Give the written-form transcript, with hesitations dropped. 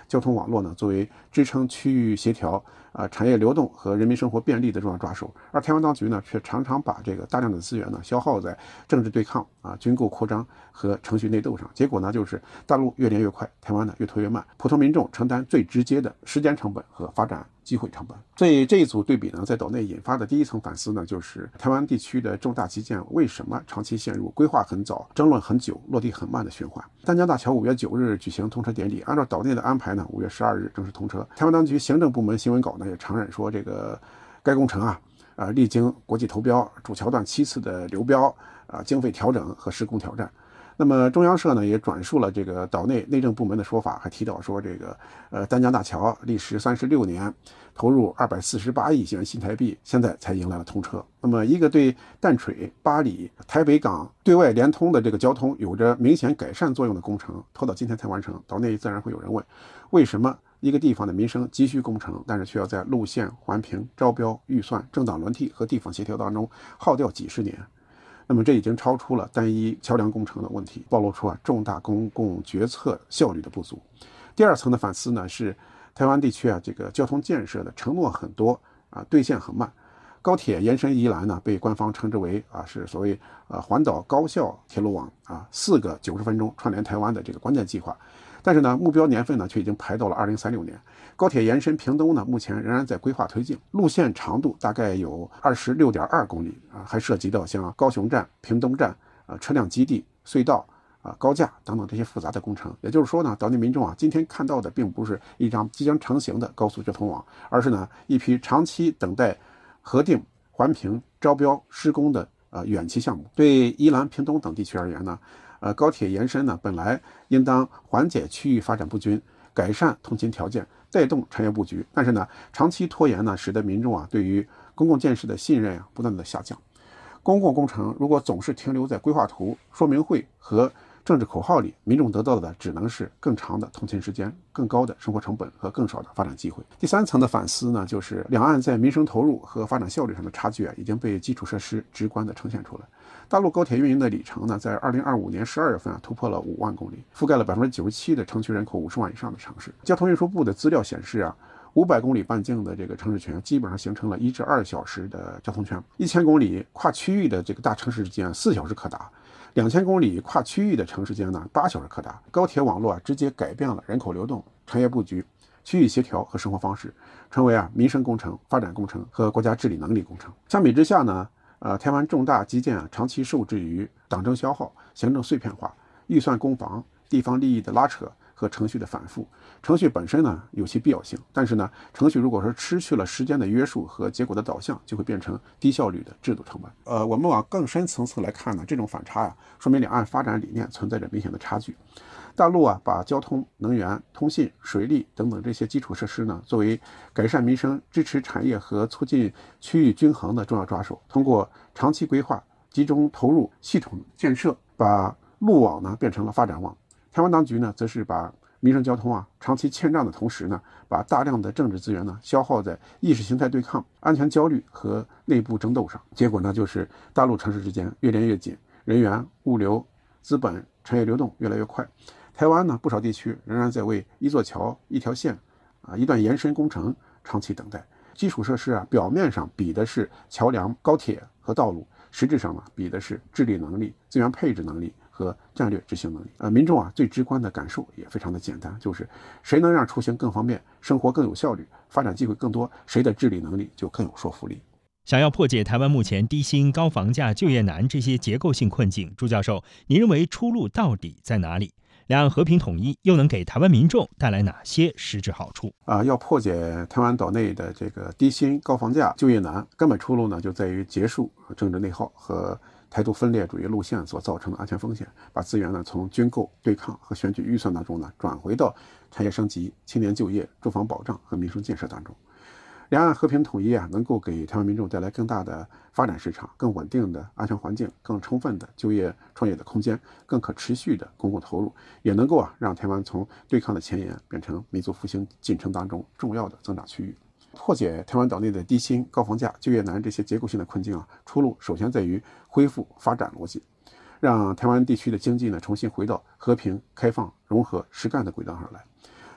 交通网络呢作为支撑区域协调、产业流动和人民生活便利的重要抓手，而台湾当局呢却常常把这个大量的资源呢消耗在政治对抗、军购扩张和程序内斗上，结果呢就是大陆越连越快，台湾呢越拖越慢，普通民众承担最直接的时间成本和发展机会成本。所以这一组对比呢，在岛内引发的第一层反思呢，就是台湾地区的重大基建为什么长期陷入规划很早、争论很久、落地很慢的循环。丹江大桥5月9日举行通车典礼，按照岛内的安排呢，5月12日正式通车。台湾当局行政部门新闻稿呢也承认说，该工程历经国际投标、主桥段7次的流标、经费调整和施工挑战。那么中央社呢也转述了这个岛内内政部门的说法，还提到说丹江大桥历时36年，投入248亿元新台币，现在才迎来了通车。那么一个对淡水、八里、台北港对外连通的这个交通有着明显改善作用的工程，拖到今天才完成，岛内自然会有人问，为什么一个地方的民生急需工程，但是却要在路线、环评、招标、预算、政党轮替和地方协调当中耗掉几十年？那么这已经超出了单一桥梁工程的问题，暴露出重大公共决策效率的不足。第二层的反思呢，是台湾地区这个交通建设的承诺很多兑现很慢。高铁延伸宜兰呢，被官方称之为是所谓环岛高效铁路网4个90分钟串联台湾的这个关键计划。但是呢，目标年份呢却已经排到了2036年。高铁延伸屏东呢，目前仍然在规划推进，路线长度大概有26.2公里还涉及到像高雄站、屏东站车辆基地、隧道高架等等这些复杂的工程。也就是说呢，岛内民众今天看到的并不是一张即将成型的高速交通网，而是呢一批长期等待核定、环评、招标、施工的远期项目。对宜兰、屏东等地区而言呢，高铁延伸呢本来应当缓解区域发展不均，改善通勤条件，带动产业布局，但是呢长期拖延呢，使得民众对于公共建设的信任不断的下降。公共工程如果总是停留在规划图、说明会和政治口号里，民众得到的只能是更长的通勤时间、更高的生活成本和更少的发展机会。第三层的反思呢，就是两岸在民生投入和发展效率上的差距已经被基础设施直观的呈现出来。大陆高铁运营的里程呢，在2025年12月份突破了5万公里，覆盖了97%的城区人口50万以上的城市。交通运输部的资料显示500公里半径的这个城市圈基本上形成了1至2小时的交通圈，1000公里跨区域的这个大城市之间4小时可达，2000公里跨区域的城市间呢8小时可达。高铁网络直接改变了人口流动、产业布局、区域协调和生活方式，成为民生工程、发展工程和国家治理能力工程。相比之下呢，台湾重大基建长期受制于党政消耗、行政碎片化、预算攻防、地方利益的拉扯和程序的反复。程序本身呢有其必要性，但是呢，程序如果说失去了时间的约束和结果的导向，就会变成低效率的制度成本。我们往更深层次来看呢，这种反差说明两岸发展理念存在着明显的差距。大陆把交通、能源、通信、水利等等这些基础设施呢，作为改善民生、支持产业和促进区域均衡的重要抓手，通过长期规划、集中投入、系统建设，把路网呢变成了发展网。台湾当局呢，则是把民生交通长期欠账的同时呢，把大量的政治资源呢消耗在意识形态对抗、安全焦虑和内部争斗上。结果呢，就是大陆城市之间越连越紧，人员、物流、资本、产业流动越来越快。台湾呢，不少地区仍然在为一座桥、一条线一段延伸工程长期等待。基础设施表面上比的是桥梁、高铁和道路，实质上呢比的是治理能力、资源配置能力和战略执行能力。民众最直观的感受也非常的简单，就是谁能让出行更方便、生活更有效率、发展机会更多，谁的治理能力就更有说服力。 想要破解台湾目前低薪、高房价、就业难这些结构性困境，朱教授，您认为出路到底在哪里？两岸和平统一又能给台湾民众带来哪些实质好处？ 要破解台湾岛内的这个低薪、高房价、就业难，根本出路呢就在于结束政治内耗和台独分裂主义路线所造成的安全风险，把资源呢从军购、对抗和选举预算当中呢转回到产业升级、青年就业、住房保障和民生建设当中。两岸和平统一能够给台湾民众带来更大的发展市场、更稳定的安全环境、更充分的就业创业的空间、更可持续的公共投入，也能够让台湾从对抗的前沿变成民族复兴进程当中重要的增长区域。破解台湾岛内的低薪、高房价、就业难这些结构性的困境出路首先在于恢复发展逻辑，让台湾地区的经济呢重新回到和平、开放、融合、实干的轨道上来。